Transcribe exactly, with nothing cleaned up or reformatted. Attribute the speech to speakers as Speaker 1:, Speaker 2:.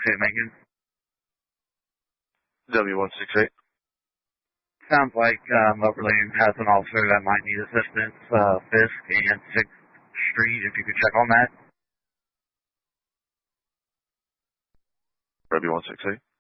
Speaker 1: eight Macon.
Speaker 2: W one six eight.
Speaker 1: Sounds like um, Overland has an officer that might need assistance, uh, Fisk and sixth Street, if you could check on that.
Speaker 2: W one six eight.